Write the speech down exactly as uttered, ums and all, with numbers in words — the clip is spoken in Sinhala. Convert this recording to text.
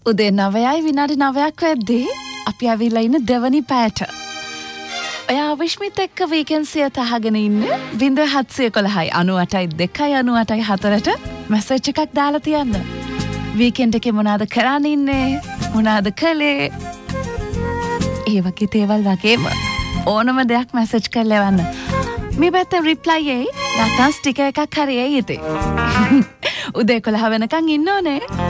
උදේ නවයයි විනාඩි නවයක් වෙද්දී අපි ඇවිල්ලා ඉන්න දෙවනි පැයට. ඔයා විශ්මිත් එක්ක වීකෙන්ඩ් සියත අහගෙන ඉන්නේ ज़ीरो सात एक नौ नौ आठ दो नौ आठ चार ට මැසේජ් එකක් දාලා තියන්න. වීකෙන්ඩ් එකේ මොනවාද කරන්න ඉන්නේ? මොනවාද කළේ? ඒ වගේ දේවල් වගේම ඕනම දෙයක් මැසේජ් කරලා එවන්න. මේ පැත්තේ රිප්ලයි එයි. නැත්නම් ස්ටිකර් එකක් හරි එයි ඉතින්. උදේ එකොළහ වෙනකන් ඉන්න ඕනේ.